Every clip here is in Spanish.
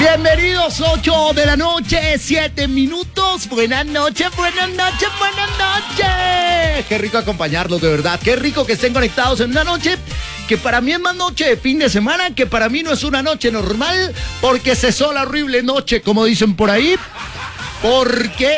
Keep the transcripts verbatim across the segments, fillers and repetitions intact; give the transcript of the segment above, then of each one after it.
Bienvenidos, ocho de la noche, siete minutos. Buenas noches, buenas noches, buenas noches. Qué rico acompañarlos, de verdad. Qué rico que estén conectados en una noche que para mí es más noche de fin de semana, que para mí no es una noche normal, porque cesó la horrible noche, como dicen por ahí, porque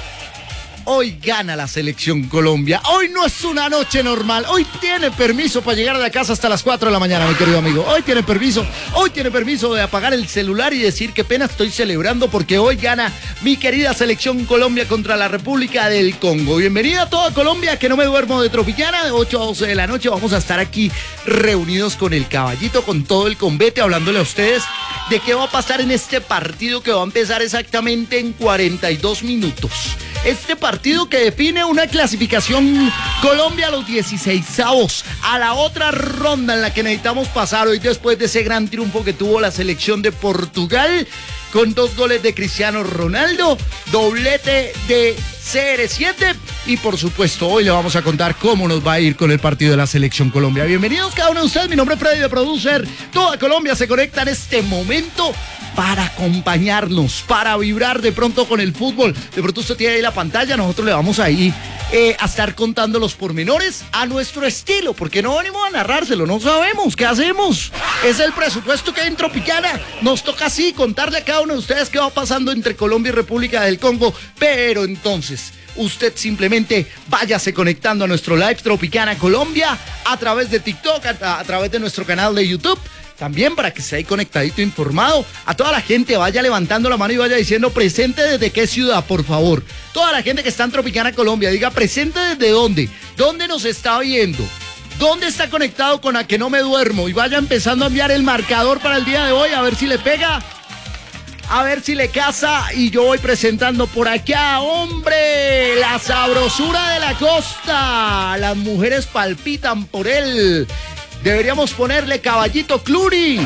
hoy gana la selección Colombia. Hoy no es una noche normal. Hoy tiene permiso para llegar a la casa hasta las cuatro de la mañana, mi querido amigo. Hoy tiene permiso. Hoy tiene permiso de apagar el celular y decir qué pena estoy celebrando porque hoy gana mi querida selección Colombia contra la República del Congo. Bienvenida a toda Colombia, que no me duermo de Tropicana. De ocho a doce de la noche vamos a estar aquí reunidos con el caballito, con todo el convete, hablándole a ustedes de qué va a pasar en este partido que va a empezar exactamente en cuarenta y dos minutos. Este partido que define una clasificación Colombia a los dieciseisavos, a la otra ronda en la que necesitamos pasar hoy después de ese gran triunfo que tuvo la selección de Portugal, con dos goles de Cristiano Ronaldo, doblete de C R siete y por supuesto hoy le vamos a contar cómo nos va a ir con el partido de la selección Colombia. Bienvenidos cada uno de ustedes, mi nombre es Freddy de Producer. Toda Colombia se conecta en este momento para acompañarnos, para vibrar de pronto con el fútbol. De pronto usted tiene ahí la pantalla, nosotros le vamos ahí eh, a estar contando los pormenores a nuestro estilo, porque no venimos a narrárselo, no sabemos qué hacemos. Es el presupuesto que hay en Tropicana, nos toca así contarle a cada uno de ustedes qué va pasando entre Colombia y República del Congo, pero entonces usted simplemente váyase conectando a nuestro live Tropicana Colombia a través de TikTok, a, a través de nuestro canal de YouTube. También para que se ahí conectadito, informado. A toda la gente vaya levantando la mano y vaya diciendo presente desde qué ciudad, por favor. Toda la gente que está en Tropicana Colombia, diga presente desde dónde, dónde nos está viendo, dónde está conectado con A Que No Me Duermo. Y vaya empezando a enviar el marcador para el día de hoy, a ver si le pega, a ver si le casa. Y yo voy presentando por acá, hombre, la sabrosura de la costa. Las mujeres palpitan por él. Deberíamos ponerle caballito Cluri.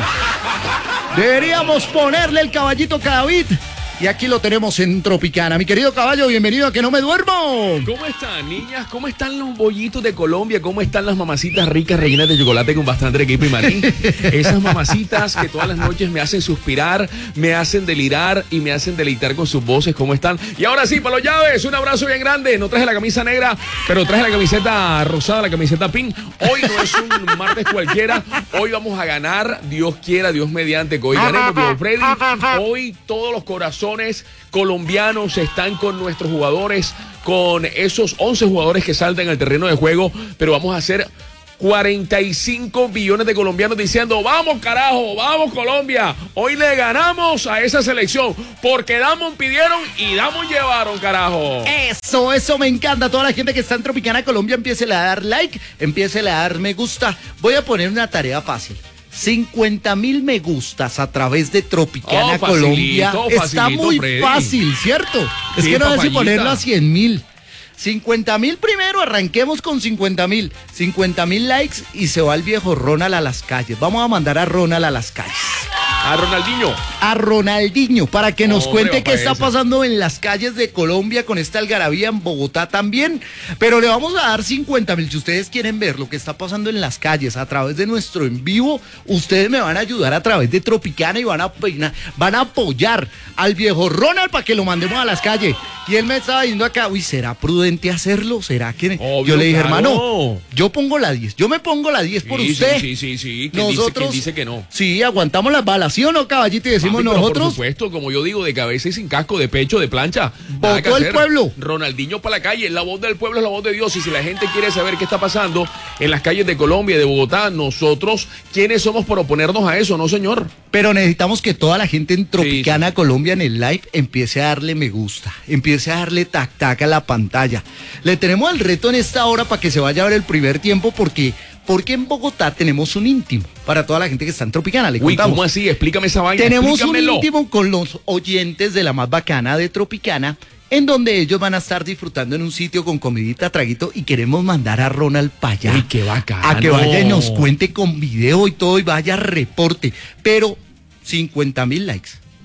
Deberíamos ponerle el caballito Cadavid. Y aquí lo tenemos en Tropicana. Mi querido caballo, bienvenido a Que No Me Duermo. ¿Cómo están, niñas? ¿Cómo están los bollitos de Colombia? ¿Cómo están las mamacitas ricas rellenas de chocolate con bastante equipo y maní? Esas mamacitas que todas las noches me hacen suspirar, me hacen delirar y me hacen deleitar con sus voces. ¿Cómo están? Y ahora sí, para los llaves, un abrazo bien grande. No traje la camisa negra, pero traje la camiseta rosada, la camiseta pink. Hoy no es un martes cualquiera. Hoy vamos a ganar, Dios quiera, Dios mediante, que hoy ganemos, Dios Freddy. Hoy todos los corazones colombianos están con nuestros jugadores, con esos once jugadores que saltan al terreno de juego, pero vamos a hacer cuarenta y cinco billones de colombianos diciendo vamos carajo, vamos Colombia, hoy le ganamos a esa selección, porque damos pidieron y damos llevaron, carajo. Eso, eso me encanta. Toda la gente que está en Tropicana Colombia, empiece a dar like, empiece a dar me gusta. Voy a poner una tarea fácil. cincuenta mil me gustas a través de Tropicana oh, Colombia. facilito, Está facilito, muy Freddy. fácil, ¿cierto? Es sí, que no sé si papayita. ponerlo a cien mil. cincuenta mil primero, arranquemos con cincuenta mil. cincuenta mil likes y se va el viejo Ronald a las calles. Vamos a mandar a Ronald a las calles. A Ronaldinho. A Ronaldinho, para que nos Hombre, cuente qué está esa. pasando en las calles de Colombia con esta algarabía, en Bogotá también. Pero le vamos a dar cincuenta mil. Si ustedes quieren ver lo que está pasando en las calles a través de nuestro en vivo, ustedes me van a ayudar a través de Tropicana y van a, van a apoyar al viejo Ronald para que lo mandemos a las calles. Y él me estaba diciendo acá, uy, ¿será prudente hacerlo? ¿Será que...? Obvio, yo le dije, claro. hermano, yo pongo la diez. Yo me pongo la diez por sí, usted. Sí, sí, sí, sí. ¿Quién Nosotros, dice, quién dice que no? Sí, aguantamos las balas, ¿sí o no, caballito? Y decimos Papi, pero nosotros... por supuesto, como yo digo, de cabeza y sin casco, de pecho, de plancha. Nada que Votó el hacer. pueblo. Ronaldinho para la calle. La voz del pueblo es la voz de Dios. Y si la gente quiere saber qué está pasando en las calles de Colombia y de Bogotá, nosotros, ¿quiénes somos por oponernos a eso? No, señor. Pero necesitamos que toda la gente en Tropicana sí, sí. Colombia en el live empiece a darle me gusta, empiece a darle tac tac a la pantalla. Le tenemos el reto en esta hora para que se vaya a ver el primer tiempo, porque porque en Bogotá tenemos un íntimo para toda la gente que está en Tropicana. Le Uy, contamos. ¿cómo así? Explícame esa vaina. Tenemos un íntimo con los oyentes de la más bacana de Tropicana, en donde ellos van a estar disfrutando en un sitio con comidita, traguito, y queremos mandar a Ronald para allá. Uy, qué bacano. A que vaya y nos cuente con video y todo, y vaya reporte. Pero cincuenta mil likes.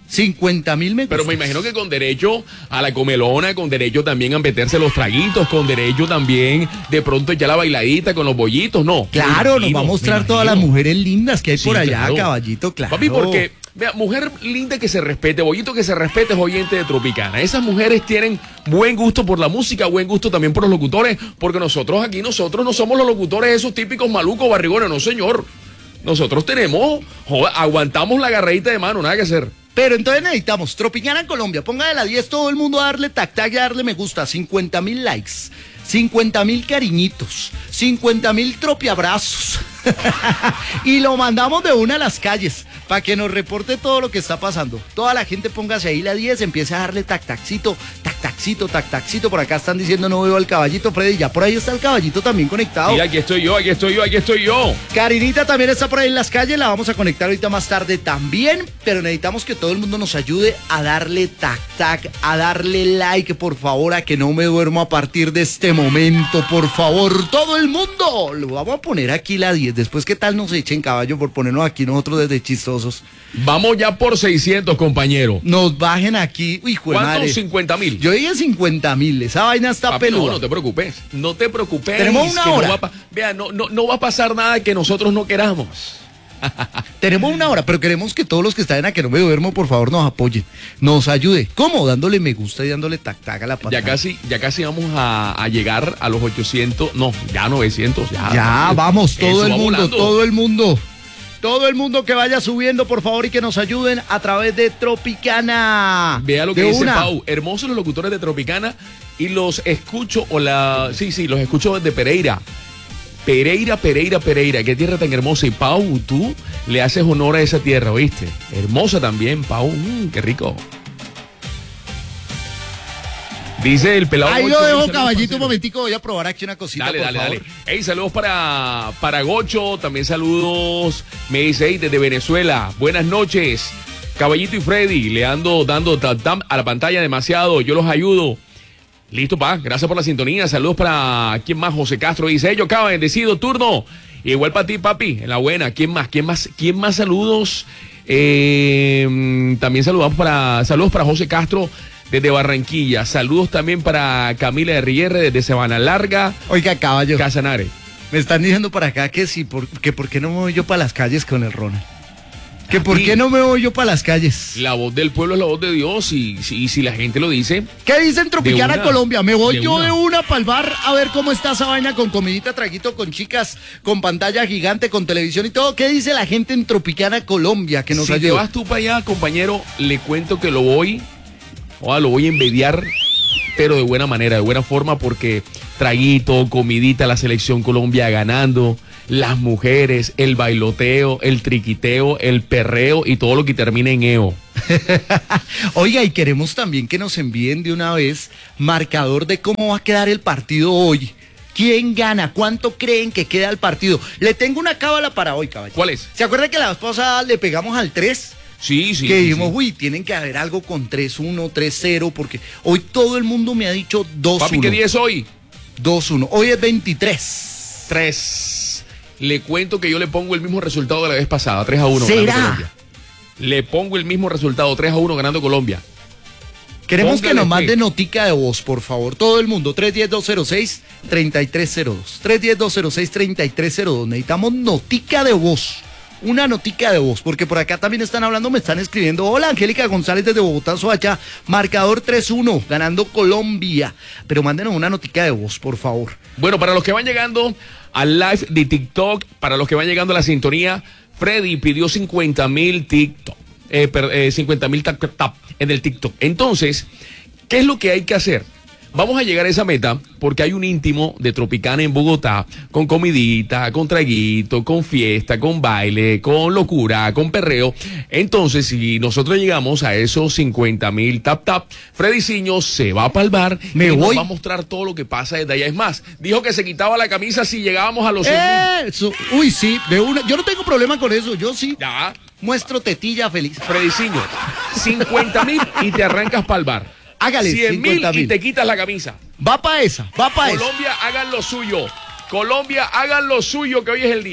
cincuenta mil me gusta. Pero me imagino que con derecho a la comelona, con derecho también a meterse los traguitos, con derecho también de pronto ya la bailadita con los bollitos, no. Claro, nos va a mostrar todas las mujeres lindas que hay Sí, por allá, claro. Caballito, claro. Papi, porque, vea, mujer linda que se respete, bollito que se respete es oyente de Tropicana. Esas mujeres tienen buen gusto por la música, buen gusto también por los locutores, porque nosotros aquí, nosotros no somos los locutores esos típicos malucos, barrigones, no señor. Nosotros tenemos, joder, aguantamos la agarradita de mano, nada que hacer. Pero entonces necesitamos Tropicana en Colombia, ponga de la diez todo el mundo a darle tac tac y a darle me gusta, cincuenta mil likes, cincuenta mil cariñitos, cincuenta mil tropiabrazos y lo mandamos de una a las calles para que nos reporte todo lo que está pasando. Toda la gente póngase ahí la diez, empiece a darle tac taccito, tac taccito, tac taccito. Por acá están diciendo no veo al caballito, Freddy, ya por ahí está el caballito también conectado. Mira, aquí estoy yo, aquí estoy yo, aquí estoy yo. Karinita también está por ahí en las calles, la vamos a conectar ahorita más tarde también, pero necesitamos que todo el mundo nos ayude a darle tac tac, a darle like, por favor, a que no me duermo a partir de este momento, por favor, todo el mundo. Lo vamos a poner aquí la diez, después qué tal nos echen, caballo, por ponernos aquí nosotros desde chistosos. Vamos ya por seiscientos, compañero. Nos bajen aquí, uy, hijo de madre. ¿Cuántos? cincuenta mil. Yo dije cincuenta mil, esa vaina está Papi, peluda. no, no te preocupes, no te preocupes. Tenemos una que hora. No va a pa- Vea, no, no, no va a pasar nada que nosotros no queramos. Tenemos una hora, pero queremos que todos los que están en A Que No Me Duermo, por favor, nos apoyen, nos ayude. ¿Cómo? Dándole me gusta y dándole tac tac a la pantalla. Ya casi, ya casi vamos a, a llegar a los ochocientos, no, ya novecientos, ya. Ya, vamos, todo Eso el va mundo, volando. todo el mundo. Todo el mundo que vaya subiendo, por favor, y que nos ayuden a través de Tropicana. Vea lo que De dice una. Pau, hermosos los locutores de Tropicana y los escucho, o la, sí, sí, los escucho desde Pereira. Pereira, Pereira, Pereira, qué tierra tan hermosa. Y Pau, tú le haces honor a esa tierra, ¿oíste? Hermosa también, Pau, mm, qué rico. Dice el pelado. Ahí Gocho, lo dejo, saludos, caballito, un parcero. momentico, voy a probar aquí una cosita, Dale, por dale, favor. dale. Hey, saludos para, para Gocho, también saludos, me dice, hey, desde Venezuela, buenas noches, Caballito y Freddy, le ando dando tap tap a la pantalla demasiado, yo los ayudo. Listo, pa, gracias por la sintonía, saludos para, ¿quién más? José Castro dice, ellos acaba bendecido, turno, igual para ti, papi, en la buena, ¿quién más? ¿Quién más? ¿Quién más saludos? Eh, también saludamos para, saludos para José Castro, desde Barranquilla. Saludos también para Camila de Rierre desde Sabana Larga, Oiga, caballo, Casanare. me están diciendo para acá que sí, por, que por qué no me voy yo para las calles con el Ronald. Que por Papi, qué no me voy yo para las calles. La voz del pueblo es la voz de Dios y, y, y si la gente lo dice, ¿Qué dicen Tropicana De una, Colombia? Me voy de yo una. de una para el bar a ver cómo está esa vaina con comidita, traguito, con chicas, con pantalla gigante, con televisión y todo. ¿Qué dice la gente en Tropicana Colombia? Que nos si ayude. te vas tú para allá, compañero, le cuento que lo voy, o lo voy a envidiar, pero de buena manera, de buena forma, porque traguito, comidita, la selección Colombia ganando, las mujeres, el bailoteo, el triquiteo, el perreo y todo lo que termina en eo. Oiga, y queremos también que nos envíen de una vez marcador de cómo va a quedar el partido hoy. ¿Quién gana? ¿Cuánto creen que queda el partido? Le tengo una cábala para hoy, caballero. ¿Cuál es? ¿Se acuerda que la vez pasada le pegamos al tres? Sí, sí. que sí, dijimos, sí. uy, tienen que haber algo con tres uno, tres cero, porque hoy todo el mundo me ha dicho dos uno. Papi, ¿qué día es hoy? dos uno. Hoy es veintitrés. tres. Le cuento que yo le pongo el mismo resultado de la vez pasada, tres a uno. ¿Será? Ganando Colombia. Le pongo el mismo resultado, tres a uno ganando Colombia. Queremos que Póngale nos fe. mande notica de voz, por favor. Todo el mundo, tres uno cero, dos cero seis, tres tres cero dos. tres uno cero, dos cero seis, tres tres cero dos. Necesitamos notica de voz. Una notica de voz, porque por acá también están hablando, me están escribiendo. Hola, Angélica González desde Bogotá, Soacha. Marcador tres uno, ganando Colombia. Pero mándenos una notica de voz, por favor. Bueno, para los que van llegando al live de TikTok, para los que van llegando a la sintonía, Freddy pidió cincuenta mil TikTok, eh, per- eh, cincuenta mil tap, tap, tap en el TikTok. Entonces, ¿qué es lo que hay que hacer? Vamos a llegar a esa meta porque hay un íntimo de Tropicana en Bogotá con comidita, con traguito, con fiesta, con baile, con locura, con perreo. Entonces, si nosotros llegamos a esos cincuenta mil tap tap, Freddy Ciño se va para el bar Me y nos voy. va a mostrar todo lo que pasa desde allá. Es más, dijo que se quitaba la camisa si llegábamos a los cien mil. Eso, uy, sí, de una. Yo no tengo problema con eso, yo sí. Ya, Muestro tetilla feliz. Freddy Ciño, cincuenta mil y te arrancas para el bar. Hágale, cien mil cincuenta y mil. te quitas la camisa. Va para esa, va para esa. Colombia, hagan lo suyo. Colombia, hagan lo suyo, que hoy es el día.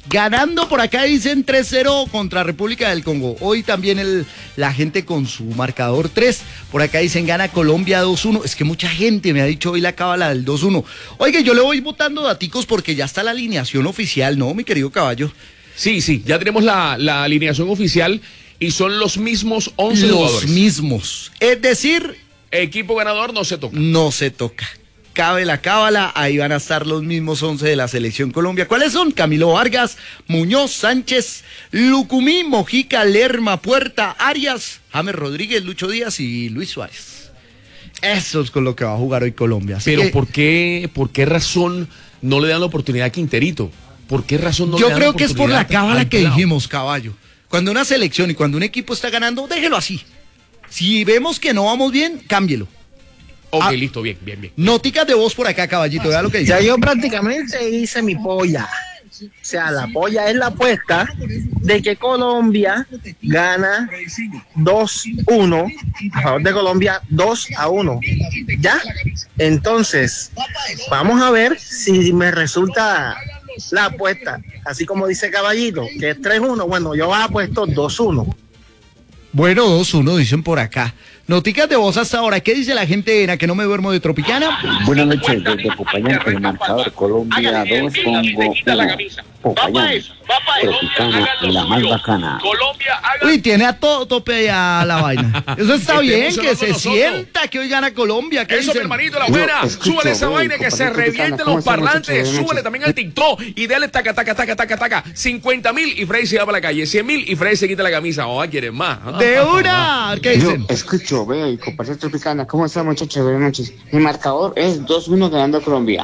Ganando por acá dicen tres cero contra República del Congo. Hoy también el, la gente con su marcador tres. Por acá dicen gana Colombia dos uno. Es que mucha gente me ha dicho hoy la cábala del dos uno. Oiga, yo le voy botando daticos porque ya está la alineación oficial, ¿no, mi querido caballo? Sí, sí, ya tenemos la, la alineación oficial y son los mismos once Los jugadores. Los mismos. Es decir, equipo ganador no se toca. No se toca. Cabe la cábala, ahí van a estar los mismos once de la Selección Colombia. ¿Cuáles son? Camilo Vargas, Muñoz, Sánchez, Lucumí, Mojica, Lerma, Puerta, Arias, James Rodríguez, Lucho Díaz y Luis Suárez. Eso es con lo que va a jugar hoy Colombia. Así Pero que, ¿por qué, por qué razón no le dan la oportunidad a Quinterito? ¿Por qué razón no yo le dan creo la que es por la cábala que pelado? dijimos, caballo. Cuando una selección y cuando un equipo está ganando, déjelo así. Si vemos que no vamos bien, cámbielo. Ok, ah, listo, bien, bien, bien. Noticas de voz por acá, caballito, vea lo que dice. Ya yo prácticamente hice mi polla. O sea, la polla es la apuesta de que Colombia gana dos uno, a favor de Colombia dos a uno. ¿Ya? Entonces, vamos a ver si me resulta la apuesta, así como dice Caballito, que es tres uno. Bueno, yo apuesto dos uno. Bueno, dos uno dicen por acá. Noticas de voz hasta ahora. ¿Qué dice la gente en A que no me duermo de Tropicana? Buenas noches, desde Popayán, el marcador Colombia dos, Congo uno. Popayán, Tropicana, la más bacana. Uy, tiene a todo tope a la vaina. Eso está bien, que se nosotros. sienta que hoy gana Colombia. ¿Qué Eso, mi dicen? hermanito, la buena. escucho, Súbale esa voy, vaina que se compadre revienten Tropicana, los ¿cómo estamos, parlantes. muchachos? Buenas Súbale noches. también al TikTok y dale taca, taca, taca, taca, taca. cincuenta mil y Freddy se va para la calle. cien mil y Freddy se quita la camisa. Oh, ¿quieren más? De una. ¿Qué Yo dicen? escucho, veo y compadre Tropicana, ¿cómo están muchachos? Buenas noches. Mi marcador es dos uno ganando Colombia.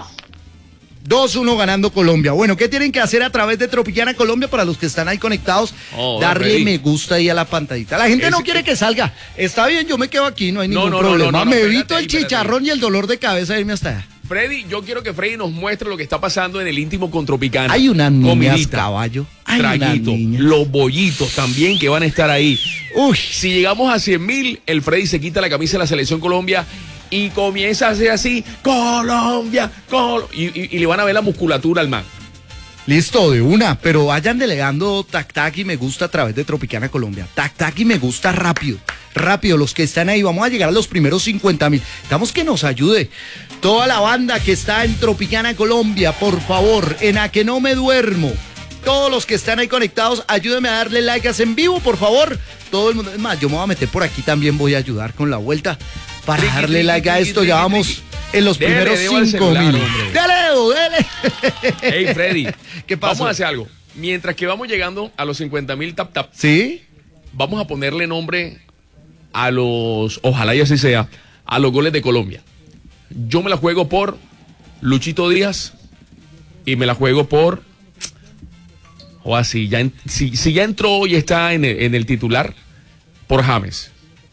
dos uno ganando Colombia. Bueno, ¿qué tienen que hacer a través de Tropicana Colombia para los que están ahí conectados? Oh, Darle Freddy. me gusta ahí a la pantallita. La gente Es- no quiere que salga. Está bien, yo me quedo aquí, no hay No, ningún no, no, problema. no, no, me espérate evito ahí, el espérate chicharrón y el dolor de cabeza de irme hasta allá. Freddy, yo quiero que Freddy nos muestre lo que está pasando en el íntimo con Tropicana. Hay unas niñas, Comidita, caballo. Hay unas traguito, niñas. los bollitos también que van a estar ahí. Uy, Si llegamos a cien mil, el Freddy se quita la camisa de la Selección Colombia y comienza a hacer así, Colombia, Col y, y- y le van a ver la musculatura al man. listo, de una. Pero vayan delegando tac tac y me gusta a través de Tropicana Colombia. Tac tac y me gusta rápido. Rápido, los que están ahí, vamos a llegar a los primeros cincuenta mil. Estamos que nos ayude. Toda la banda que está en Tropicana Colombia, por favor, en A que no me duermo. Todos los que están ahí conectados, ayúdenme a darle like en vivo, por favor. Todo el mundo, es más, yo me voy a meter por aquí también, voy a ayudar con la vuelta para Triqui, darle triqui, like a triqui, esto. triqui, Ya vamos triqui. en los Dele, primeros dele al cinco celular, mil. hombre. Dele, Edu, dele. Hey, Freddy, ¿Qué pasó? vamos a hacer algo. Mientras que vamos llegando a los cincuenta mil tap tap, ¿Sí? vamos a ponerle nombre a los, ojalá y así sea, a los goles de Colombia. Yo me la juego por Luchito Díaz y me la juego por, o así, ya en- si, si ya entró y está en el, en el titular, por James.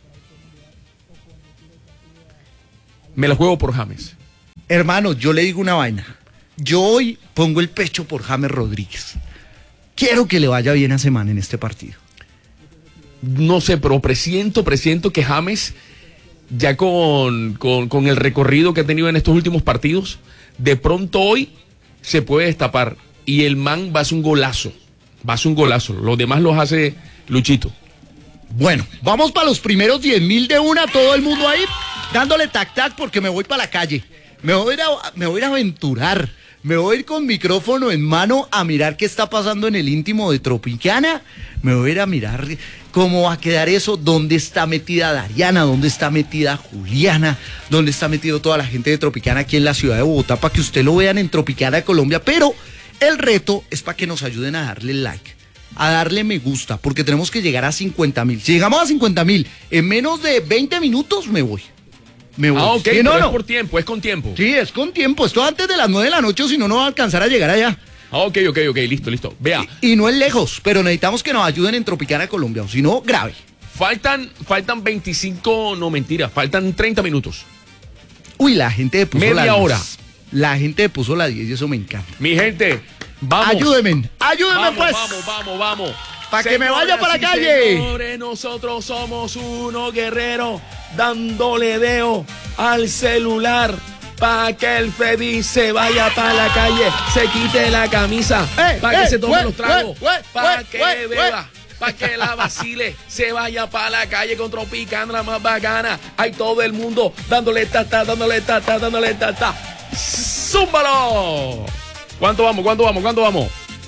Me la juego por James. Hermano, yo le digo una vaina. Yo hoy pongo el pecho por James Rodríguez. Quiero que le vaya bien a Semana en este partido. No sé, pero presiento, presiento que James, ya con, con, con el recorrido que ha tenido en estos últimos partidos, de pronto hoy se puede destapar. Y el man va a hacer un golazo. Va a hacer un golazo. Los demás los hace Luchito. Bueno, vamos para los primeros diez mil de una, todo el mundo ahí, dándole tac tac porque me voy para la calle. Me voy, a ir a, me voy a ir a aventurar. Me voy a ir con micrófono en mano a mirar qué está pasando en el íntimo de Tropicana. Me voy a ir a mirar cómo va a quedar eso, dónde está metida Dariana, dónde está metida Juliana, dónde está metido toda la gente de Tropicana aquí en la ciudad de Bogotá, para que usted lo vean en Tropicana de Colombia. Pero el reto es para que nos ayuden a darle like, a darle me gusta, porque tenemos que llegar a cincuenta mil. Si llegamos a cincuenta mil en menos de veinte minutos, me voy. Me voy. Ah, ok, ¿Sí, pero no, es no? por tiempo, es con tiempo. Sí, es con tiempo. Esto antes de las nueve de la noche, o si no, no va a alcanzar a llegar allá. Ah, ok, ok, ok, listo, listo. Vea, Y no es lejos, pero necesitamos que nos ayuden en Tropicana Colombia, o si no, grave. faltan, faltan veinticinco, no mentira, faltan treinta minutos. Uy, la gente puso Media la hora. diez. La gente puso la diez y eso me encanta. Mi gente, vamos. Ayúdenme, ayúdenme Vamos, pues. vamos, vamos, vamos. Pa' que me vaya Señoras pa' la y calle. señores, nosotros somos unos guerreros dándole dedo al celular Pa' que el Freddy se vaya para la calle, se quite la camisa, Eh, pa' que eh, se tome we, los tragos, we, we, pa' we, que we, beba, pa' que la vacile, se vaya para la calle con Tropicana, la más bacana. Hay todo el mundo dándole tata, dándole tata, dándole tata. ¡Zúmbalo! ¿Cuánto vamos? ¿Cuánto vamos? ¿Cuánto vamos?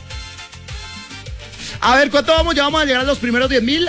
A ver, ¿cuánto vamos? Ya vamos a llegar a los primeros diez mil.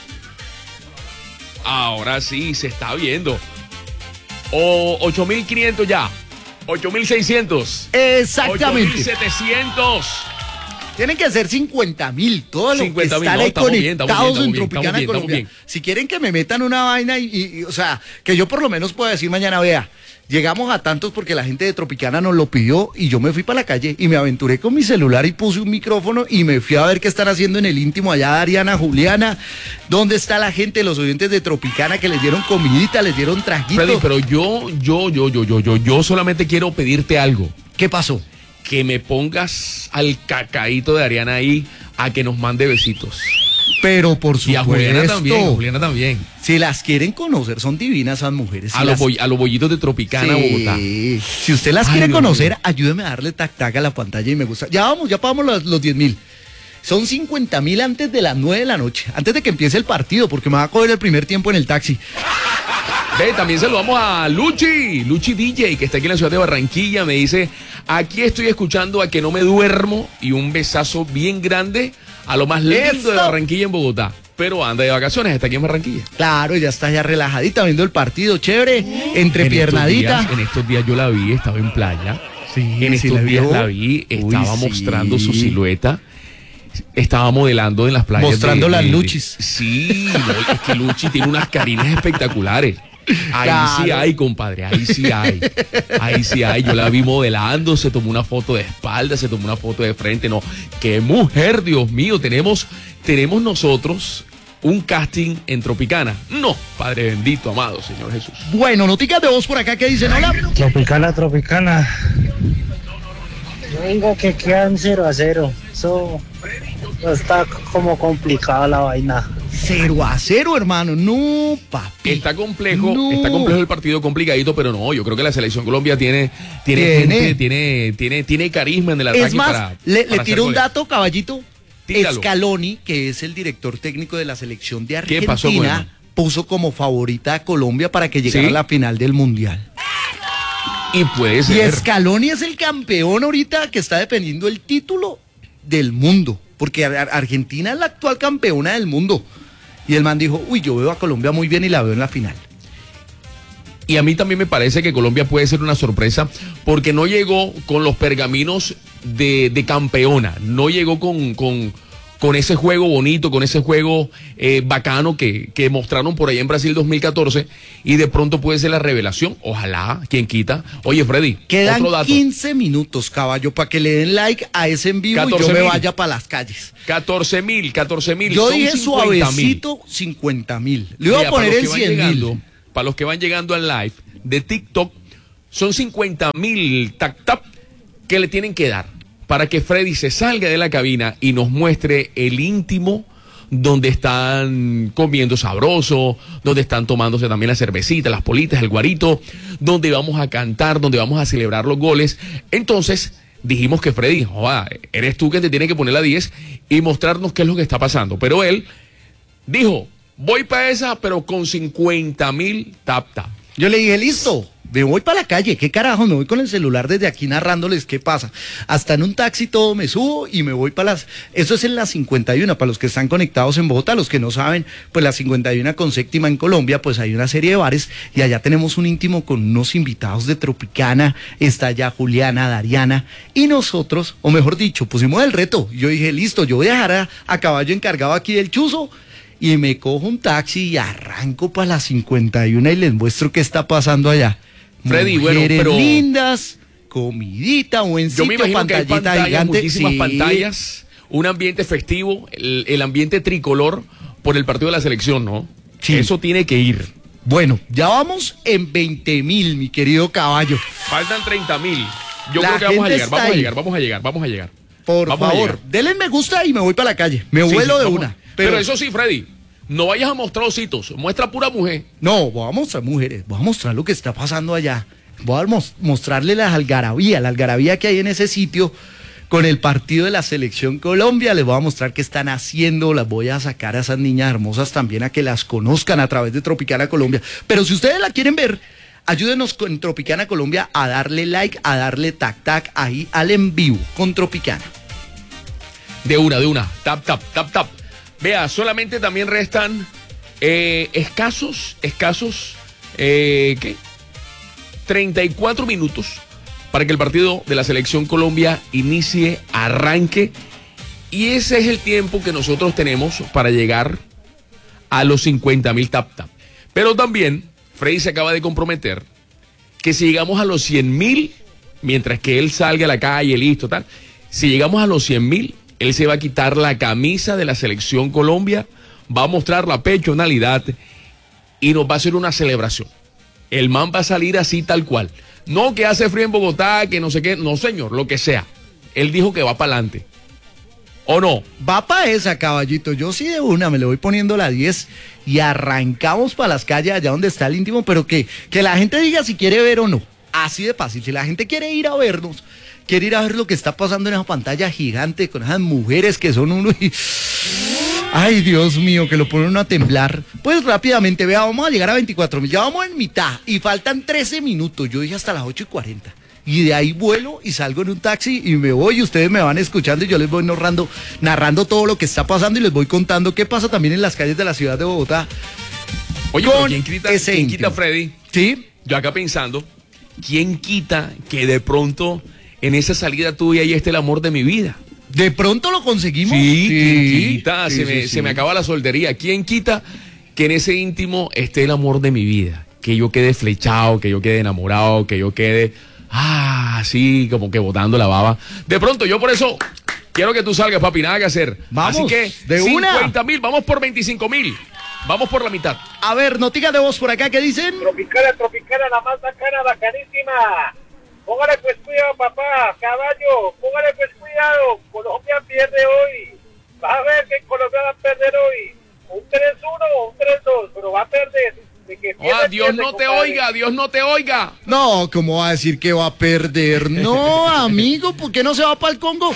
Ahora sí, se está viendo. O ocho mil quinientos ya. ocho mil seiscientos. Exactamente. ocho mil setecientos. Tienen que ser cincuenta mil, todos los que cincuenta mil, están no, ahí estamos bien, estamos conectados bien, en estamos bien, Tropicana estamos bien, Colombia. estamos bien. Si quieren que me metan una vaina y, y- y, o sea, que yo por lo menos pueda decir mañana, vea, llegamos a tantos porque la gente de Tropicana nos lo pidió y yo me fui para la calle y me aventuré con mi celular y puse un micrófono y me fui a ver qué están haciendo en el íntimo allá, Ariana, Juliana, dónde está la gente, los oyentes de Tropicana que les dieron comidita, les dieron traguitos. Freddy, pero yo, yo, yo, yo, yo, yo, yo solamente quiero pedirte algo. ¿Qué pasó? Que me pongas al cacaíto de Ariana ahí a que nos mande besitos. Pero por Y a Juliana supuesto, también, a Juliana también. si las quieren conocer, son divinas esas mujeres. Si A los, las- boy- a los bollitos de Tropicana, Sí. Bogotá. Si usted las Ay, quiere Dios conocer, mío. ayúdeme a darle tac tac a la pantalla y me gusta. Ya vamos, ya pagamos los, los diez mil. Son cincuenta mil antes de las nueve de la noche, antes de que empiece el partido, porque me va a coger el primer tiempo en el taxi. Ve, también saludamos a Luchi, Luchi D J, que está aquí en la ciudad de Barranquilla. Me dice, aquí estoy escuchando a que no me duermo, y un besazo bien grande a lo más lindo ¡Eso! de Barranquilla en Bogotá. Pero anda de vacaciones, está aquí en Barranquilla. Claro, ya está ya relajadita viendo el partido, chévere, En entrepiernadita. estos días- En estos días yo la vi, estaba en playa. Sí, En sí estos la días vio. la vi, Uy, estaba sí. mostrando su silueta. Estaba modelando en las playas. Mostrando de- las de- de- luchis. Sí, no, es que Luchi tiene unas carinas espectaculares. Ahí sí Claro. hay, compadre, ahí sí hay. Ahí sí hay. Yo la vi modelando, se tomó una foto de espalda, se tomó una foto de frente. No, qué mujer, Dios mío. Tenemos, tenemos nosotros un casting en Tropicana. No, Padre bendito, amado Señor Jesús. Bueno, noticias de voz por acá que dicen, hola. Tropicana, Tropicana. Yo digo que quedan cero a cero. Eso está como complicada la vaina. Cero a cero, hermano. No, papi. Está complejo, No. está complejo el partido, complicadito, pero no, yo creo que la selección Colombia tiene, tiene, Tiene. gente, tiene, tiene, tiene carisma en el ataque. Es más, para, le, para le tiro hacer un goles. dato, caballito. Tíralo. Scaloni, que es el director técnico de la selección de ¿Qué pasó con Argentina, él? puso como favorita a Colombia para que llegara ¿Sí? a la final del Mundial. Y puede Y ser. Scaloni es el campeón ahorita que está defendiendo el título del mundo, porque Ar- Ar- Argentina es la actual campeona del mundo. Y el man dijo, uy, yo veo a Colombia muy bien y la veo en la final. Y a mí también me parece que Colombia puede ser una sorpresa porque no llegó con los pergaminos de, de campeona, no llegó con, con, con ese juego bonito, con ese juego eh, bacano que, que mostraron por ahí en Brasil dos mil catorce, y de pronto puede ser la revelación. Ojalá, quien quita. Oye, Freddy, Quedan otro dato. quince minutos, caballo, para que le den like a ese en vivo y yo catorce me mil. vaya para las calles. catorce mil, catorce mil. Yo son dije cincuenta mil. suavecito cincuenta mil. Le iba Mira, a poner para los en que van cien llegando, mil. para los que van llegando al live de TikTok, son cincuenta mil tac tap que le tienen que dar para que Freddy se salga de la cabina y nos muestre el íntimo donde están comiendo sabroso, donde están tomándose también la cervecita, las politas, el guarito, donde vamos a cantar, donde vamos a celebrar los goles. Entonces dijimos que Freddy, joda, eres tú que te tiene que poner la diez y mostrarnos qué es lo que está pasando. Pero él dijo, voy para esa, pero con cincuenta mil tap tap. Yo le dije, listo, me voy para la calle. ¿Qué carajo? Me voy con el celular desde aquí narrándoles qué pasa. Hasta en un taxi todo me subo y me voy para las... Eso es en la cincuenta y uno, para los que están conectados en Bogotá. Los que no saben, pues la cincuenta y uno con séptima en Colombia, pues hay una serie de bares y allá tenemos un íntimo con unos invitados de Tropicana. Está allá Juliana, Dariana y nosotros, o mejor dicho, pusimos el reto. Yo dije, listo, yo voy a dejar a, a caballo encargado aquí del chuzo y me cojo un taxi y arranco para la cincuenta y uno y les muestro qué está pasando allá. Freddy, bueno, Mujeres pero- lindas, comidita, buen Yo me sitio, imagino que hay pantallita pantallas, gigante. muchísimas Sí. pantallas, un ambiente festivo, el, el ambiente tricolor por el partido de la selección, ¿no? Sí. Eso tiene que ir. Bueno, ya vamos en veinte mil, mi querido caballo. Faltan treinta mil. Yo La creo que vamos a gente llegar, está vamos a ahí. llegar, vamos a llegar, vamos a llegar. Por Vamos a favor, llegar. denle me gusta y me voy para la calle. Me Sí, vuelo sí, de vamos. una. Pero, Pero, eso sí, Freddy, no vayas a mostrar ositos, muestra pura mujer. no, voy a mostrar mujeres, voy a mostrar lo que está pasando allá. Voy a mos- mostrarle la algarabía, la algarabía que hay en ese sitio con el partido de la Selección Colombia. Les voy a mostrar qué están haciendo, las voy a sacar a esas niñas hermosas también a que las conozcan a través de Tropicana Colombia. Pero si ustedes la quieren ver, ayúdenos con Tropicana Colombia a darle like, a darle tac tac ahí al en vivo con Tropicana. De una, de una. Tap, tap, tap, tap. Vea, solamente también restan eh, escasos, escasos, eh, ¿qué? treinta y cuatro minutos para que el partido de la Selección Colombia inicie, arranque. Y ese es el tiempo que nosotros tenemos para llegar a los cincuenta mil tap, tap. Pero también, Freddy se acaba de comprometer que si llegamos a los cien mil, mientras que él salga a la calle, listo, tal, si llegamos a los cien mil, él se va a quitar la camisa de la Selección Colombia, va a mostrar la pechonalidad y nos va a hacer una celebración. El man va a salir así tal cual. No que hace frío en Bogotá, que no sé qué, no señor, lo que sea. Él dijo que va para adelante. ¿O no? Va para esa, caballito. Yo sí de una me le voy poniendo la diez y arrancamos para las calles allá donde está el íntimo, pero que, que la gente diga si quiere ver o no. Así de fácil. Si la gente quiere ir a vernos, quiere ir a ver lo que está pasando en esa pantalla gigante con esas mujeres que son uno y... Ay, Dios mío, que lo ponen uno a temblar. Pues rápidamente, vea, vamos a llegar a veinticuatro mil. Ya vamos en mitad y faltan trece minutos. Yo dije hasta las ocho y cuarenta. Y de ahí vuelo y salgo en un taxi y me voy y ustedes me van escuchando y yo les voy narrando, narrando todo lo que está pasando y les voy contando qué pasa también en las calles de la ciudad de Bogotá. Oye, pero ¿quién quita, ese ¿quién íntimo? quita, Freddy? Sí. Yo acá pensando, ¿quién quita que de pronto en esa salida tuya ahí esté el amor de mi vida? ¿De pronto lo conseguimos? Sí, ¿quién quita? sí, se, sí, me, sí. se me acaba la soltería. ¿Quién quita que en ese íntimo esté el amor de mi vida? Que yo quede flechado, que yo quede enamorado, que yo quede, ah, así como que botando la baba. De pronto, yo por eso quiero que tú salgas, papi, nada que hacer. Vamos, así que de una. cincuenta mil, vamos por veinticinco mil. Vamos por la mitad. A ver, notica de voz por acá, ¿qué dicen? Tropicana, tropicana, la más bacana, bacanísima. Póngale pues cuidado, papá, caballo, póngale pues cuidado. Colombia pierde hoy. Vas a ver que Colombia va a perder hoy. Un tres uno o un tres dos, pero va a perder. De que pierde, Oh, Dios pierde, no te compadre. oiga, Dios no te oiga. No, ¿cómo va a decir que va a perder? No, amigo, ¿por qué no se va para el Congo?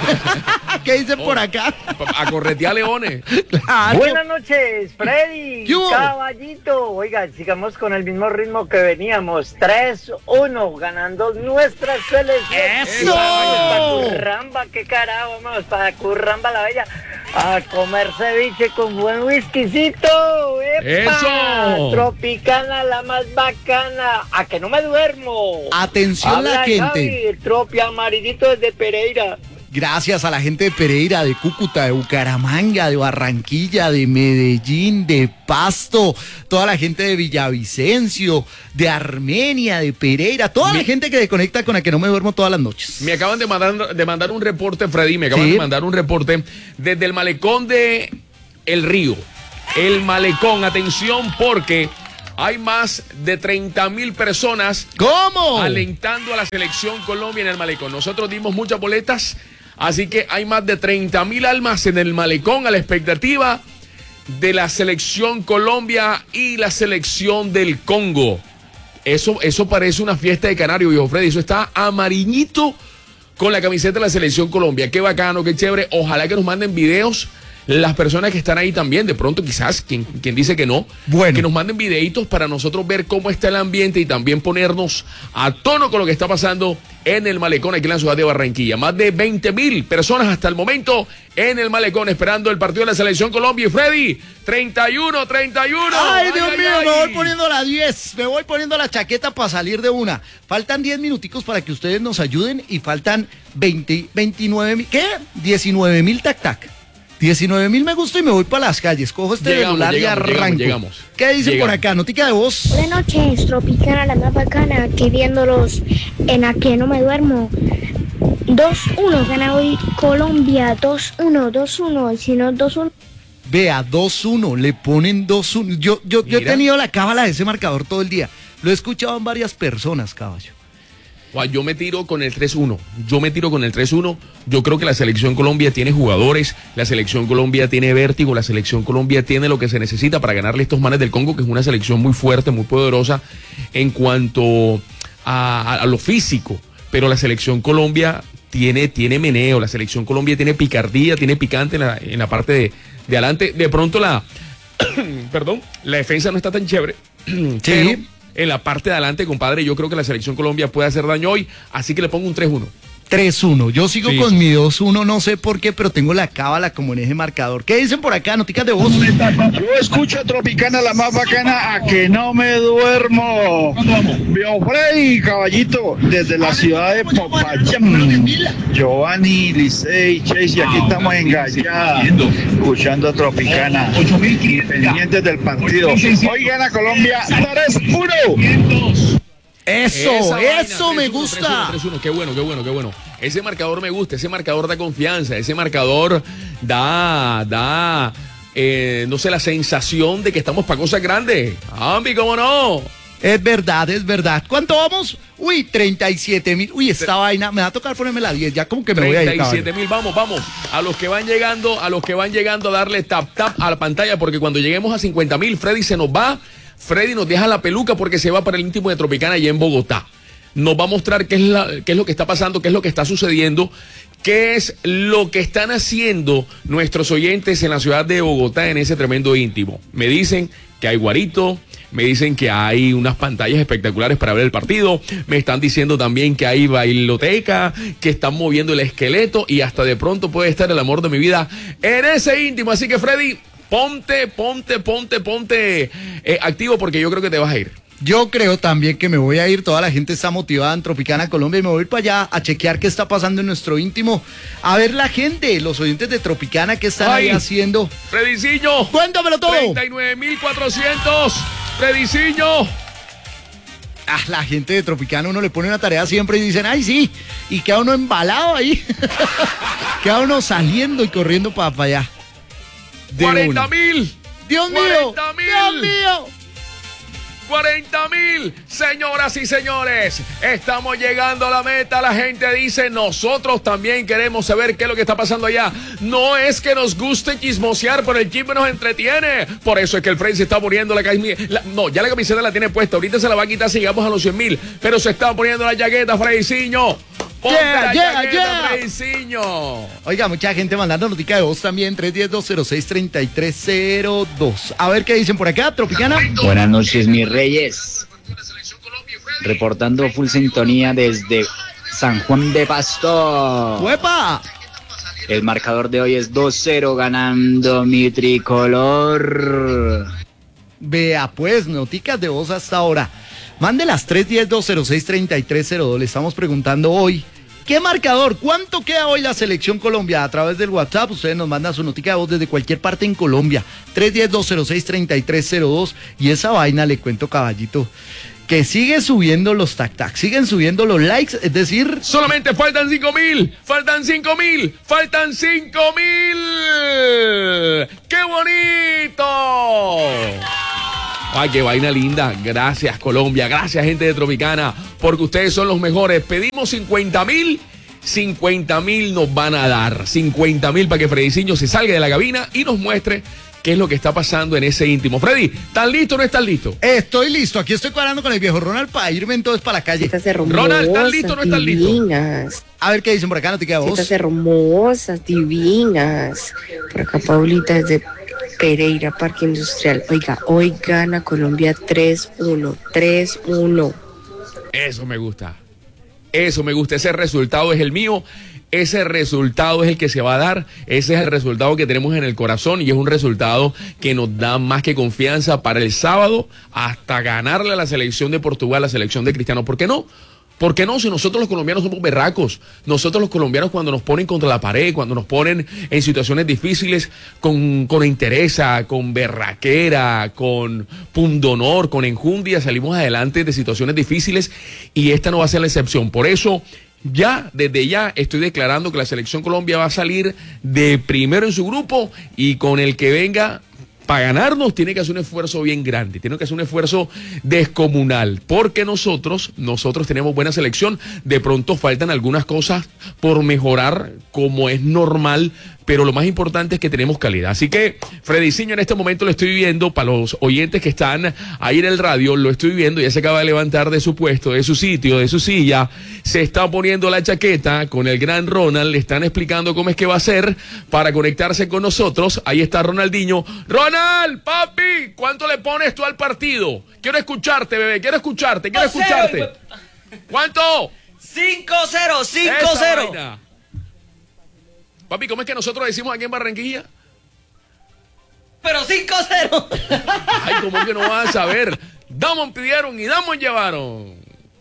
¿Qué dicen por acá? A corretear leones. Claro. Buenas noches, Freddy, ¿Qué hubo? caballito. Oiga, sigamos con el mismo ritmo que veníamos. tres uno, ganando nuestra selección. ¡Eso! Vamos pa' Curramba, qué carajo, vamos para Curramba la Bella. A comer ceviche con buen whiskycito. ¡Epa! ¡Eso! Tropicana, la más bacana. A que no me duermo. Atención Habla la gente. Javi, el tropi amarillito desde Pereira. Gracias a la gente de Pereira, de Cúcuta, de Bucaramanga, de Barranquilla, de Medellín, de Pasto, toda la gente de Villavicencio, de Armenia, de Pereira, toda la Mi- gente que se conecta con la que no me duermo todas las noches. Me acaban de mandar, de mandar un reporte, Freddy, me acaban Sí. de mandar un reporte desde el malecón de El Río. El malecón, atención, porque hay más de treinta mil personas ¿Cómo? alentando a la selección Colombia en el malecón. Nosotros dimos muchas boletas, así que hay más de treinta mil almas en el malecón a la expectativa de la selección Colombia y la selección del Congo. Eso, eso parece una fiesta de canario, viejo Freddy. Eso está amarillito con la camiseta de la selección Colombia. Qué bacano, qué chévere. Ojalá que nos manden videos las personas que están ahí también. De pronto, quizás, quien, quien dice que no, Bueno. que nos manden videitos para nosotros ver cómo está el ambiente y también ponernos a tono con lo que está pasando en el malecón aquí en la ciudad de Barranquilla. Más de veinte mil personas hasta el momento en el malecón esperando el partido de la selección Colombia. Y Freddy, treinta y uno, treinta y uno. Ay, Dios mío, ay. me voy poniendo la diez, me voy poniendo la chaqueta para salir de una. Faltan diez minuticos para que ustedes nos ayuden y faltan veinte, veintinueve mil, ¿qué? diecinueve mil tac tac. diecinueve mil me gusta y me voy para las calles. Cojo este Llegamos, celular y llegamos, arranco. llegamos, llegamos. ¿Qué dicen Llegamos. por acá? Notica de voz. Buenas noches, Tropicana, la más bacana, aquí viéndolos en A Que No Me Duermo. dos uno, gana hoy Colombia, dos uno, dos uno, si no dos uno. Vea, dos uno, le ponen dos uno. Yo, yo, yo he Mira. tenido la cábala de ese marcador todo el día. Lo he escuchado en varias personas, caballo. Guau, yo me tiro con el tres uno. Yo me tiro con el tres uno. Yo creo que la selección Colombia tiene jugadores, la selección Colombia tiene vértigo, la selección Colombia tiene lo que se necesita para ganarle a estos manes del Congo, que es una selección muy fuerte, muy poderosa en cuanto a, a lo físico, pero la selección Colombia tiene, tiene meneo, la selección Colombia tiene picardía, tiene picante en la, en la parte de, de adelante. De pronto la, perdón, la defensa no está tan chévere, sí. Pero en la parte de adelante, compadre, yo creo que la selección Colombia puede hacer daño hoy, así que le pongo un tres uno. tres uno. Yo sigo Sí. con mi dos uno, no sé por qué, pero tengo la cábala como en eje marcador. ¿Qué dicen por acá? Noticas de voz. Yo escucho a Tropicana, la más bacana, a que no me duermo. Vio Freddy, caballito, desde la ciudad de Popayán. Giovanni, Licey, Chase, y aquí estamos en Gallada, escuchando a Tropicana, y pendientes del partido. Hoy gana Colombia tres uno. Eso, Esa vaina, eso me tres uno, gusta. tres uno, tres uno. Qué bueno, qué bueno, qué bueno. Ese marcador me gusta, ese marcador da confianza, ese marcador da, da, eh, no sé, la sensación de que estamos para cosas grandes. Ambi, ¿cómo no? Es verdad, es verdad. ¿Cuánto vamos? Uy, treinta y siete mil. Uy, esta vaina, me va a tocar ponerme la diez, ya como que me voy a ir. treinta y siete mil, vamos, vamos. A los que van llegando, a los que van llegando a darle tap, tap a la pantalla, porque cuando lleguemos a cincuenta mil, Freddy se nos va. Freddy nos deja la peluca porque se va para el íntimo de Tropicana allá en Bogotá. Nos va a mostrar qué es, la, qué es lo que está pasando, qué es lo que está sucediendo, qué es lo que están haciendo nuestros oyentes en la ciudad de Bogotá en ese tremendo íntimo. Me dicen que hay guarito, me dicen que hay unas pantallas espectaculares para ver el partido, me están diciendo también que hay bailoteca, que están moviendo el esqueleto y hasta de pronto puede estar el amor de mi vida en ese íntimo. Así que, Freddy, ponte, ponte, ponte, ponte eh, activo porque yo creo que te vas a ir. Yo creo también que me voy a ir, toda la gente está motivada en Tropicana Colombia y me voy a ir para allá a chequear qué está pasando en nuestro íntimo, a ver la gente, los oyentes de Tropicana, qué están Ay, ahí haciendo. Frediciño, Cuéntamelo todo. treinta y nueve mil cuatrocientos, Frediciño. Ah, la gente de Tropicana, uno le pone una tarea siempre y dicen, ay sí, y queda uno embalado ahí, queda uno saliendo y corriendo para allá. De cuarenta una. mil. Dios mío, cuarenta mil. Dios mío. cuarenta mil, señoras y señores, estamos llegando a la meta. La gente dice, nosotros también queremos saber qué es lo que está pasando allá. No es que nos guste chismosear, pero el chisme nos entretiene. Por eso es que el Freddy se está poniendo la camiseta. No, ya la camiseta la tiene puesta. Ahorita se la va a quitar si llegamos a los cien mil. Pero se está poniendo la chaqueta, Frediciño. Ponte Yeah, la yeah, chaqueta, yeah. Frediciño. Oiga, mucha gente mandando notica de voz también, tres uno cero, dos cero seis, tres tres cero dos. A ver qué dicen por acá, Tropicana. Buenas noches, mis reyes. Reportando full sintonía desde San Juan de Pasto. ¡Huepa! El marcador de hoy es dos cero ganando mi tricolor. Vea pues, noticas de voz hasta ahora. Mande las tres uno cero, dos cero seis, tres tres cero dos. Le estamos preguntando hoy, ¿qué marcador? ¿Cuánto queda hoy la selección Colombia? A través del WhatsApp, ustedes nos mandan su notica de voz desde cualquier parte en Colombia. tres uno cero, dos cero seis, tres tres cero dos. Y esa vaina, le cuento, caballito, que sigue subiendo los tac-tac, siguen subiendo los likes, es decir... Solamente faltan cinco mil, faltan cinco mil, faltan cinco mil. ¡Qué bonito! Ay, qué vaina linda. Gracias, Colombia. Gracias, gente de Tropicana, porque ustedes son los mejores. Pedimos cincuenta mil. cincuenta mil nos van a dar. cincuenta mil para que Frediciño se salga de la cabina y nos muestre qué es lo que está pasando en ese íntimo. Freddy, ¿estás listo o no estás listo? Estoy listo. Aquí estoy cuadrando con el viejo Ronald para irme entonces para la calle. Ronald, ¿estás listo o no estás listo? Divinas. A ver qué dicen por acá, notica de voz. Citas hermosas, divinas. Por acá Paulita desde Pereira, Parque Industrial. Oiga, hoy gana Colombia tres uno, tres uno. Eso me gusta. Eso me gusta. Ese resultado es el mío. Ese resultado es el que se va a dar. Ese es el resultado que tenemos en el corazón y es un resultado que nos da más que confianza para el sábado hasta ganarle a la selección de Portugal, la selección de Cristiano. ¿Por qué no? ¿Por qué no? Si nosotros los colombianos somos berracos, nosotros los colombianos cuando nos ponen contra la pared, cuando nos ponen en situaciones difíciles, con, con entereza, con berraquera, con pundonor, con enjundia, salimos adelante de situaciones difíciles y esta no va a ser la excepción. Por eso, ya, desde ya, estoy declarando que la selección Colombia va a salir de primero en su grupo y con el que venga... Para ganarnos tiene que hacer un esfuerzo bien grande, tiene que hacer un esfuerzo descomunal, porque nosotros, nosotros tenemos buena selección, de pronto faltan algunas cosas por mejorar como es normal, pero lo más importante es que tenemos calidad. Así que, Frediciño, en este momento lo estoy viendo, para los oyentes que están ahí en el radio, lo estoy viendo, ya se acaba de levantar de su puesto, de su sitio, de su silla, se está poniendo la chaqueta con el gran Ronald, le están explicando cómo es que va a ser para conectarse con nosotros. Ahí está Ronaldinho. Ronald, papi, ¿cuánto le pones tú al partido? Quiero escucharte, bebé, quiero escucharte, quiero escucharte. ¿Cuánto? cinco cero, cinco cero. Papi, ¿cómo es que nosotros decimos aquí en Barranquilla? Pero cinco cero. Ay, ¿cómo que no vas a saber? Damos pidieron y damos llevaron.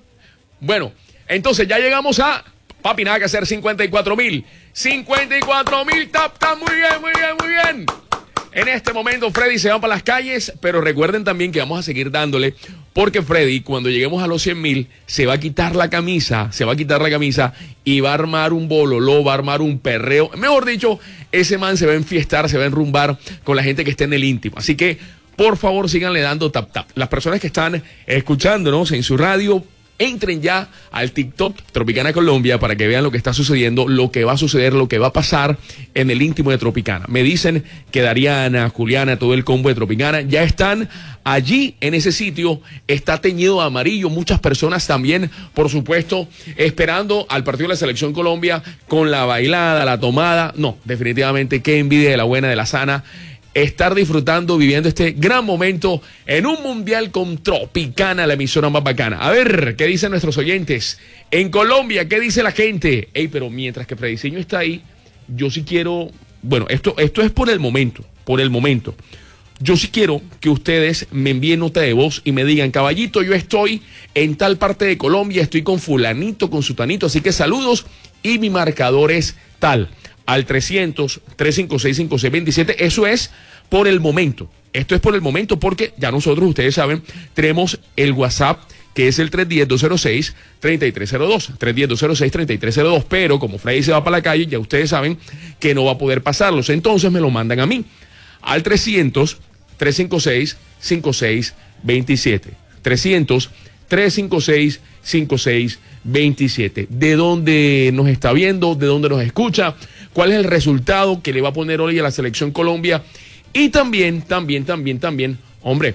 Bueno, entonces ya llegamos a... Papi, nada que hacer, cincuenta y cuatro mil. cincuenta y cuatro mil, tap, tap, muy bien, muy bien, muy bien. En este momento Freddy se va para las calles, pero recuerden también que vamos a seguir dándole, porque Freddy, cuando lleguemos a los cien mil, se va a quitar la camisa, se va a quitar la camisa y va a armar un bololó, va a armar un perreo. Mejor dicho, ese man se va a enfiestar, se va a enrumbar con la gente que esté en el íntimo. Así que, por favor, síganle dando tap tap. Las personas que están escuchándonos en su radio, entren ya al TikTok Tropicana Colombia para que vean lo que está sucediendo, lo que va a suceder, lo que va a pasar en el íntimo de Tropicana. Me dicen que Dariana, Juliana, todo el combo de Tropicana ya están allí en ese sitio. Está teñido de amarillo. Muchas personas también, por supuesto, esperando al partido de la Selección Colombia con la bailada, la tomada. No, definitivamente, qué envidia de la buena, de la sana. Estar disfrutando, viviendo este gran momento en un mundial con Tropicana, la emisora más bacana. A ver, ¿qué dicen nuestros oyentes? En Colombia, ¿qué dice la gente? Ey, pero mientras que Frediciño está ahí, yo sí quiero... Bueno, esto, esto es por el momento, por el momento. Yo sí quiero que ustedes me envíen nota de voz y me digan, caballito, yo estoy en tal parte de Colombia, estoy con fulanito, con sutanito, así que saludos y mi marcador es tal. Al trescientos, trescientos cincuenta y seis, cincuenta y seis veintisiete, eso es por el momento. Esto es por el momento porque ya nosotros, ustedes saben, tenemos el WhatsApp que es el tres uno cero, dos cero seis, tres tres cero dos, tres uno cero, dos cero seis, tres tres cero dos, pero como Freddy se va para la calle, ya ustedes saben que no va a poder pasarlos, entonces me lo mandan a mí, al trescientos, trescientos cincuenta y seis, cincuenta y seis veintisiete, trescientos, trescientos cincuenta y seis, cincuenta y seis veintisiete. ¿De dónde nos está viendo? ¿De dónde nos escucha? ¿Cuál es el resultado que le va a poner hoy a la Selección Colombia? Y también, también, también, también, hombre,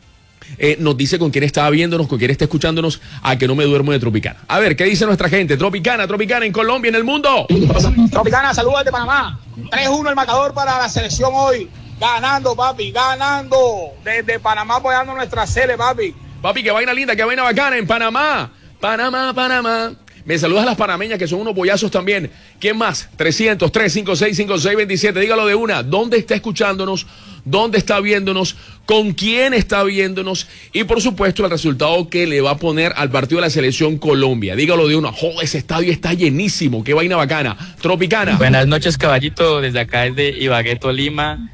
eh, nos dice con quién está viéndonos, con quién está escuchándonos, a que no me duermo de Tropicana. A ver, ¿qué dice nuestra gente? Tropicana, Tropicana en Colombia, en el mundo. Tropicana, saludos de Panamá. tres uno el marcador para la selección hoy. Ganando, papi, ganando. Desde Panamá apoyando nuestra sele, papi. Papi, qué vaina linda, qué vaina bacana en Panamá. Panamá, Panamá. Me saludas a las panameñas que son unos bollazos también. ¿Quién más? trescientos, trescientos cincuenta y seis, cincuenta y seis veintisiete. Dígalo de una. ¿Dónde está escuchándonos? ¿Dónde está viéndonos? ¿Con quién está viéndonos? Y por supuesto el resultado que le va a poner al partido de la Selección Colombia. Dígalo de una. ¡Joder, ese estadio está llenísimo! ¡Qué vaina bacana! Tropicana. Buenas noches, caballito. Desde acá, desde Ibagué, Tolima.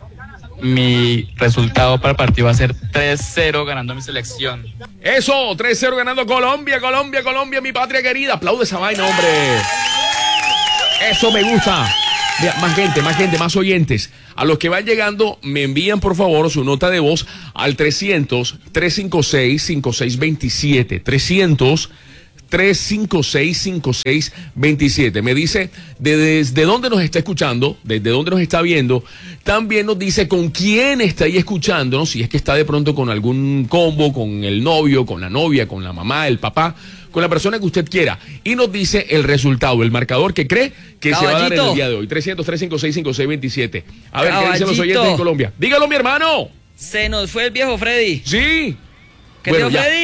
Mi resultado para el partido va a ser tres cero ganando mi selección. Eso, tres cero ganando Colombia, Colombia, Colombia, mi patria querida. Aplaude esa vaina, hombre. Eso me gusta. Mira, más gente, más gente, más oyentes. A los que van llegando, me envían por favor su nota de voz al trescientos, trescientos cincuenta y seis, cincuenta y seis veintisiete. trescientos, trescientos cincuenta y seis, cincuenta y seis veintisiete. Me dice de, desde dónde nos está escuchando, desde dónde nos está viendo. También nos dice con quién está ahí escuchándonos, si es que está de pronto con algún combo, con el novio, con la novia, con la mamá, el papá, con la persona que usted quiera. Y nos dice el resultado, el marcador que cree que Caballito. Se va a dar en el día de hoy. trescientos, trescientos cincuenta y seis, cincuenta y seis veintisiete. A ver, Caballito. ¿Qué dicen los oyentes en Colombia? Dígalo, mi hermano. Se nos fue el viejo Freddy. Sí. ¿Qué bueno, dijo Freddy?